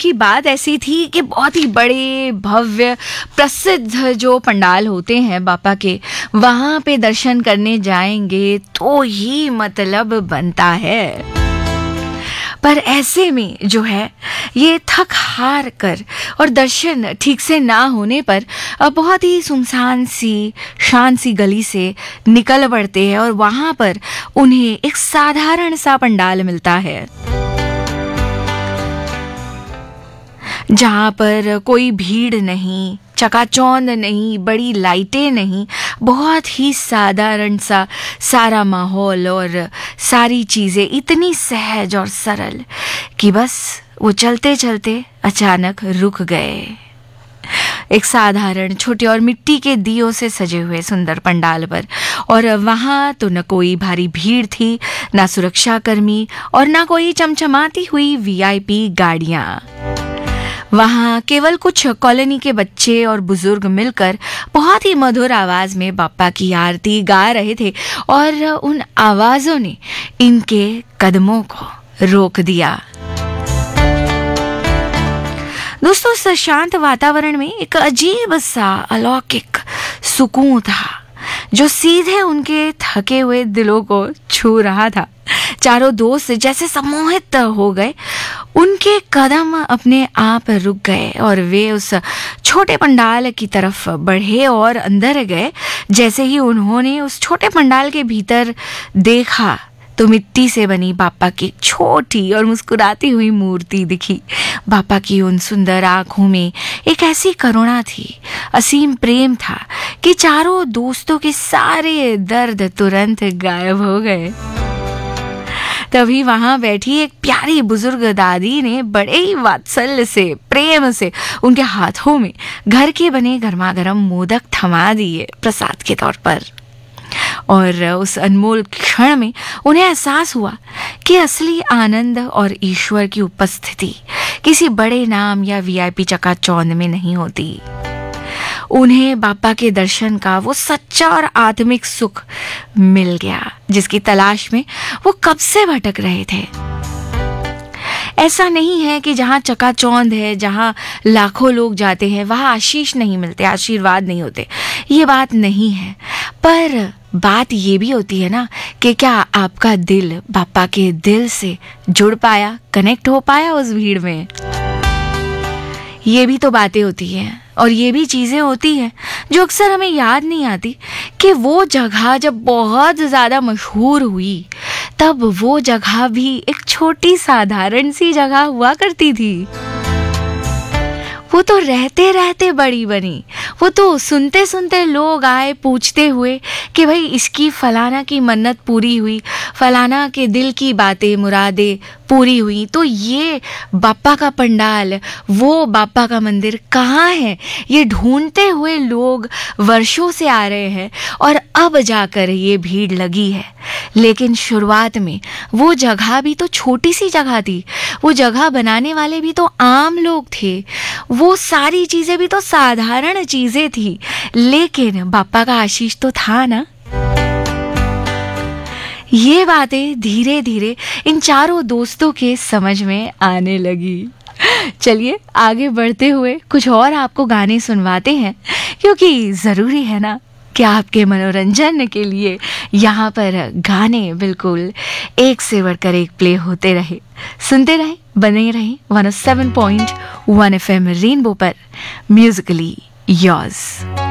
उनकी बात ऐसी थी कि बहुत ही बड़े भव्य प्रसिद्ध जो पंडाल होते हैं बापा के, वहाँ पे दर्शन करने जाएंगे तो ही मतलब बनता है। पर ऐसे में जो है ये थक हार कर और दर्शन ठीक से ना होने पर बहुत ही सुनसान सी शांत सी गली से निकल पड़ते हैं और वहाँ पर उन्हें एक साधारण सा पंडाल मिलता है, जहाँ पर कोई भीड़ नहीं, चकाचौंध नहीं, बड़ी लाइटें नहीं, बहुत ही साधारण सा सारा माहौल और सारी चीज़ें इतनी सहज और सरल कि बस वो चलते चलते अचानक रुक गए। एक साधारण छोटे और मिट्टी के दियों से सजे हुए सुंदर पंडाल पर, और वहाँ तो न कोई भारी भीड़ थी, ना सुरक्षाकर्मी और ना कोई चमचमाती हुई वीआईपी गाड़ियाँ। वहाँ केवल कुछ कॉलोनी के बच्चे और बुजुर्ग मिलकर बहुत ही मधुर आवाज में बापा की आरती गा रहे थे और उन आवाजों ने इनके कदमों को रोक दिया। दोस्तों, इस शांत वातावरण में एक अजीब सा अलौकिक सुकून था जो सीधे उनके थके हुए दिलों को छू रहा था। चारों दोस्त जैसे सम्मोहित हो गए, उनके कदम अपने आप रुक गए और वे उस छोटे पंडाल की तरफ बढ़े और अंदर गए। जैसे ही उन्होंने उस छोटे पंडाल के भीतर देखा तो मिट्टी से बनी बापा की छोटी और मुस्कुराती हुई मूर्ति दिखी। बापा की उन सुंदर आंखों में एक ऐसी करुणा थी, असीम प्रेम था कि चारों दोस्तों के सारे दर्द तुरंत गायब हो गए। तभी वहां बैठी एक प्यारी बुजुर्ग दादी ने बड़े ही वात्सल्य से, प्रेम से उनके हाथों में घर के बने गर्मा गर्म मोदक थमा दिए प्रसाद के तौर पर। और उस अनमोल क्षण में उन्हें एहसास हुआ कि असली आनंद और ईश्वर की उपस्थिति किसी बड़े नाम या वीआईपी चकाचौंध में नहीं होती। उन्हें बापा के दर्शन का वो सच्चा और आत्मिक सुख मिल गया जिसकी तलाश में वो कब से भटक रहे थे। ऐसा नहीं है कि जहाँ चकाचौंध है, जहाँ लाखों लोग जाते हैं, वहाँ आशीष नहीं मिलते, आशीर्वाद नहीं होते, ये बात नहीं है। पर बात ये भी होती है ना कि क्या आपका दिल बापा के दिल से जुड़ पाया, कनेक्ट हो पाया उस भीड़ में। ये भी तो बातें होती हैं और ये भी चीज़ें होती हैं जो अक्सर हमें याद नहीं आती कि वो जगह जब बहुत ज़्यादा मशहूर हुई तब वो जगह भी एक छोटी साधारण सी जगह हुआ करती थी। वो तो रहते रहते बड़ी बनी। वो तो सुनते सुनते लोग आए पूछते हुए कि भाई इसकी फलाना की मन्नत पूरी हुई, फलाना के दिल की बातें मुरादें पूरी हुई। तो ये बापा का पंडाल, वो बापा का मंदिर कहाँ है, ये ढूंढते हुए लोग वर्षों से आ रहे हैं और अब जाकर ये भीड़ लगी है। लेकिन शुरुआत में वो जगह भी तो छोटी सी जगह थी, वो जगह बनाने वाले भी तो आम लोग थे, वो सारी चीजें भी तो साधारण चीजें थी, लेकिन बापा का आशीष तो था ना। ये बातें धीरे धीरे इन चारों दोस्तों के समझ में आने लगी। चलिए आगे बढ़ते हुए कुछ और आपको गाने सुनवाते हैं, क्योंकि ज़रूरी है ना कि आपके मनोरंजन के लिए यहाँ पर गाने बिल्कुल एक से बढ़कर एक प्ले होते रहे। सुनते रहे, बने रहे 107.1 FM रेनबो पर, म्यूजिकली योर्स।